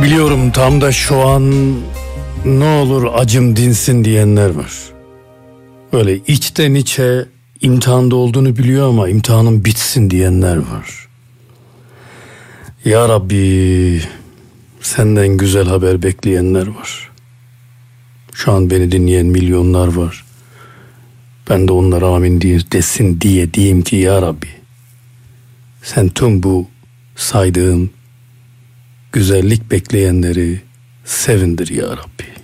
Biliyorum tam da şu an ne olur acım dinsin diyenler var. Böyle içten içe imtihanda olduğunu biliyor ama imtihanın bitsin diyenler var. Ya Rabbi, senden güzel haber bekleyenler var. Şu an beni dinleyen milyonlar var. Ben de onlara amin desin diye diyeyim ki ya Rabbi, sen tüm bu saydığım güzellik bekleyenleri sevindir ya Rabbi.